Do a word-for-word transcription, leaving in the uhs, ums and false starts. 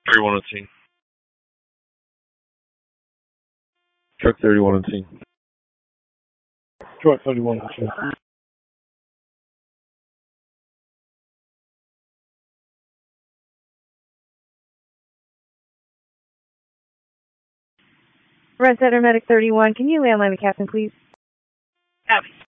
thirty-one on scene. Truck thirty-one on scene. Truck thirty-one on scene. Red Center Medic thirty-one, can you landline the captain, please? Copy.